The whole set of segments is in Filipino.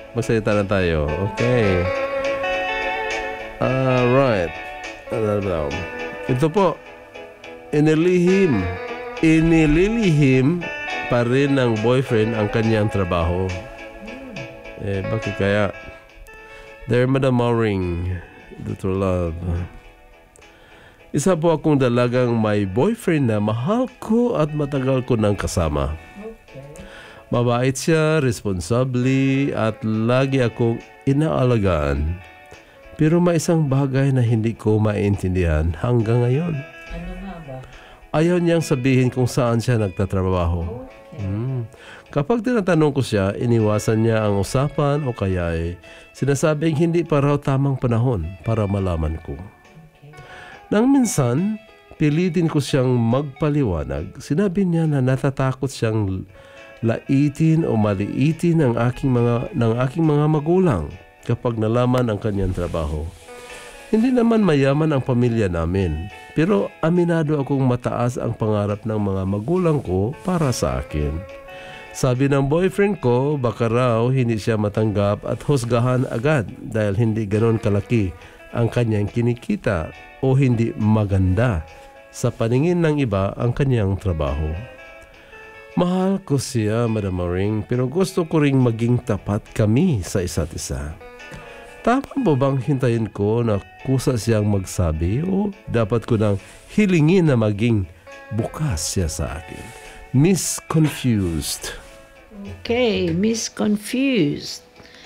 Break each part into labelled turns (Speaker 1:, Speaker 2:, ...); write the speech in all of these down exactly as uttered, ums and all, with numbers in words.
Speaker 1: Magsalita na tayo. Okay. Alright. Ito po. Inilihim. Inililihim pa rin ng boyfriend ang kanyang trabaho. Eh, bakit kaya? There, Madam Maring. Doctor Love. Isa po akong dalagang may boyfriend na mahal ko at matagal ko nang kasama. Mabait siya, responsable, at lagi akong inaalagaan. Pero may isang bagay na hindi ko maintindihan hanggang ngayon.
Speaker 2: Ano nga ba?
Speaker 1: Ayaw niyang sabihin kung saan siya nagtatrabaho.
Speaker 2: Okay.
Speaker 1: Hmm. Kapag tinatanong ko siya, iniwasan niya ang usapan o kaya ay sinasabing hindi pa raw tamang panahon para malaman ko.
Speaker 2: Okay.
Speaker 1: Nang minsan, pilitin ko siyang magpaliwanag. Sinabi niya na natatakot siyang laitin o maliitin ng aking mga ng aking mga magulang kapag nalaman ang kanyang trabaho. Hindi naman mayaman ang pamilya namin, pero aminado akong mataas ang pangarap ng mga magulang ko para sa akin. Sabi ng boyfriend ko, baka raw hindi siya matanggap at husgahan agad dahil hindi ganon kalaki ang kanyang kinikita o hindi maganda sa paningin ng iba ang kanyang trabaho. Mahal ko siya, Madam Maring, pero gusto ko ring maging tapat kami sa isa't isa. Tama ba bang hintayin ko na kusa siyang magsabi o dapat ko nang hilingin na maging bukas siya sa akin? Miss Confused.
Speaker 2: Okay, Miss Confused.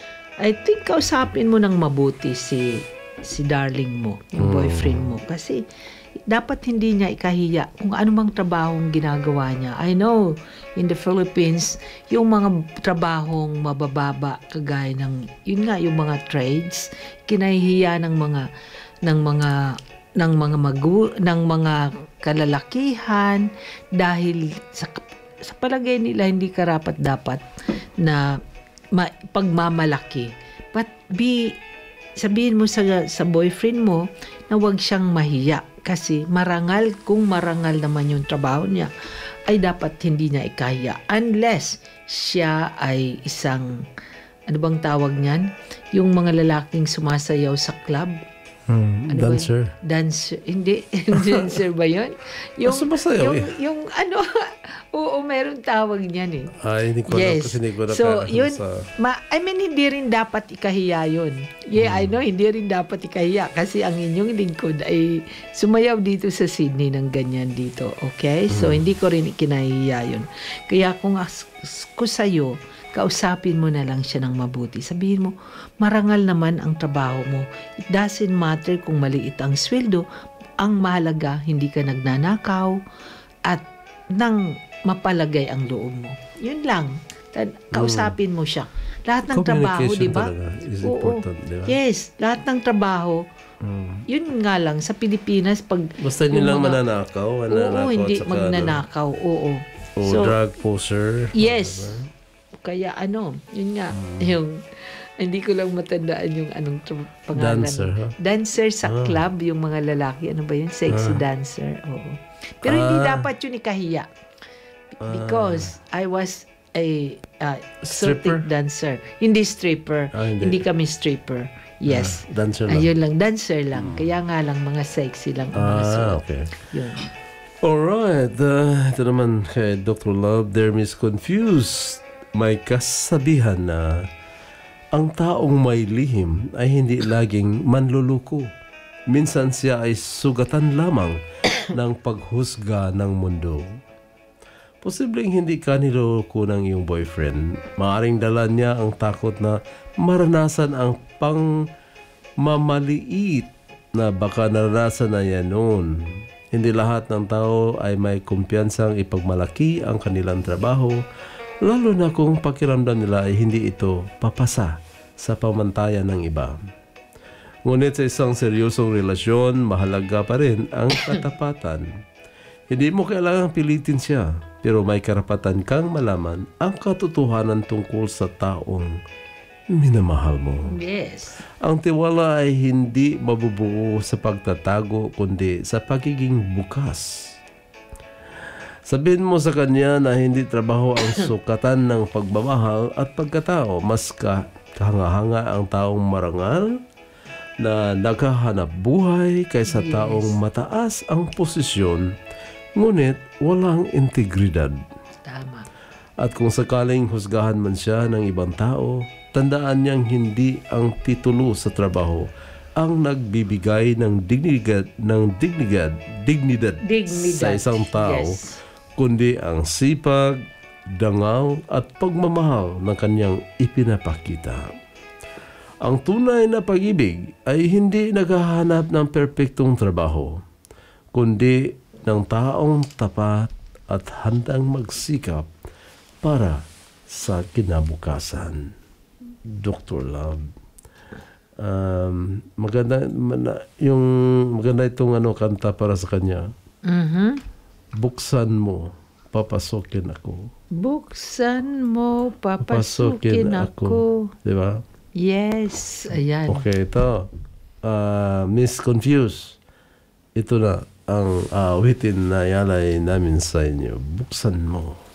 Speaker 2: I think kausapin mo ng mabuti si si darling mo, yung
Speaker 1: Hmm.
Speaker 2: boyfriend mo. Kasi dapat hindi niya ikahiya kung anumang trabahong ginagawa niya. I know, in the Philippines, yung mga trabahong mabababa, kagaya ng, yun nga, yung mga trades, kinahihiya ng mga, ng mga, ng mga magu, ng mga kalalakihan, dahil sa, sa palagay nila, hindi karapat dapat na ma, pagmamalaki. But be, sabihin mo sa, sa boyfriend mo, na huwag siyang mahiya. Kasi marangal, kung marangal naman yung trabaho niya, ay dapat hindi niya ikahiya. Unless siya ay isang, ano bang tawag niyan? Yung mga lalaking sumasayaw sa club.
Speaker 1: Hmm,
Speaker 2: Ano ba
Speaker 1: dancer.
Speaker 2: yun? Dancer. Hindi. Dancer ba yun? Yung,
Speaker 1: Ah, sumasayaw
Speaker 2: yung,
Speaker 1: eh.
Speaker 2: yung ano, oo, meron tawag niyan eh.
Speaker 1: Ay, hindi ko alam
Speaker 2: Yes.
Speaker 1: kasi hindi ko na
Speaker 2: So,
Speaker 1: pera
Speaker 2: yun,
Speaker 1: sa...
Speaker 2: ma, I mean, hindi rin dapat ikahiya yun. Yeah, I know, hindi rin dapat ikahiya kasi ang inyong lingkod ay sumayaw dito sa Sydney ng ganyan dito. Okay? So, hindi ko rin ikinahiya yun. Kaya kung as, ko sa'yo, kausapin mo na lang siya ng mabuti. Sabihin mo, marangal naman ang trabaho mo. It doesn't matter kung maliit ang sweldo. Ang mahalaga, hindi ka nagnanakaw at nang mapalagay ang loob mo. Yun lang. Kausapin mo siya. Lahat ng trabaho, di ba?
Speaker 1: Is
Speaker 2: Oo.
Speaker 1: important, di ba?
Speaker 2: Yes, lahat ng trabaho,
Speaker 1: Hmm.
Speaker 2: yun nga lang, sa Pilipinas, pag...
Speaker 1: Basta nyo
Speaker 2: yung
Speaker 1: lang
Speaker 2: mga-
Speaker 1: mananakaw.
Speaker 2: Oo,
Speaker 1: mananakaw
Speaker 2: hindi
Speaker 1: at saka,
Speaker 2: magnanakaw. Oo.
Speaker 1: ano, O drug poser.
Speaker 2: Yes. Kaya ano, yun nga, yung, hindi ko lang matandaan yung anong tra- pangalan.
Speaker 1: Dancer, ha?
Speaker 2: Dancer sa
Speaker 1: Ah.
Speaker 2: club, yung mga lalaki. Ano ba yun? Sexy
Speaker 1: Ah.
Speaker 2: dancer. Oo. Pero hindi
Speaker 1: Ah.
Speaker 2: dapat yun ikahiya. Because I was a uh,
Speaker 1: Stripper?
Speaker 2: exotic dancer. Hindi stripper.
Speaker 1: Ah, hindi.
Speaker 2: hindi. kami stripper. Yes.
Speaker 1: Ah, dancer lang.
Speaker 2: Ayun lang, dancer lang. Kaya nga lang, mga sexy lang ang mga
Speaker 1: Ah,
Speaker 2: suot.
Speaker 1: okay.
Speaker 2: Yun.
Speaker 1: Alright. Uh, ito naman kay Doctor Love, they're misconfused. May kasabihan na ang taong may lihim ay hindi laging manluluko. Minsan siya ay sugatan lamang ng paghusga ng mundo. Posibleng hindi ka niloko ng iyong boyfriend. Maaring dala niya ang takot na maranasan ang pang mamaliit na baka naranasan na yan noon. Hindi lahat ng tao ay may kumpiyansang ipagmalaki ang kanilang trabaho, lalo na kung pakiramdam nila ay hindi ito papasa sa pamantayan ng iba. Ngunit sa isang seryosong relasyon, mahalaga pa rin ang katapatan. Hindi mo kailangang pilitin siya, pero may karapatan kang malaman ang katotohanan tungkol sa taong minamahal mo.
Speaker 2: Yes.
Speaker 1: Ang tiwala ay hindi mabubuo sa pagtatago, kundi sa pagiging bukas. Sabihin mo sa kanya na hindi trabaho ang sukatan ng pagmamahal at pagkatao, mas ka kahanga-hanga ang taong marangal na naghahanap buhay kaysa
Speaker 2: Yes.
Speaker 1: taong mataas ang posisyon ngunit walang integridad.
Speaker 2: Tama.
Speaker 1: At kung sakaling husgahan man siya ng ibang tao, tandaan niyang hindi ang titulo sa trabaho ang nagbibigay ng dignidad, ng dignidad, dignidad,
Speaker 2: Dignidad.
Speaker 1: sa isang tao,
Speaker 2: Yes.
Speaker 1: kundi ang sipag, dangal at pagmamahal ng kanyang ipinapakita. Ang tunay na pag-ibig ay hindi naghahanap ng perpektong trabaho, kundi ng taong tapat at handang magsikap para sa kinabukasan. Doctor Love. Um, maganda mana- yung maganda itong ano kanta para sa kanya.
Speaker 2: Mhm.
Speaker 1: Buksan mo, papasokin ako.
Speaker 2: Buksan mo,
Speaker 1: Papasukin
Speaker 2: papasukin
Speaker 1: ako.
Speaker 2: ako.
Speaker 1: Di ba?
Speaker 2: Yes. Ayan.
Speaker 1: Okay, ito. Uh, Miss Confused. Ito na ang awitin na yalay namin sa inyo. Buksan mo.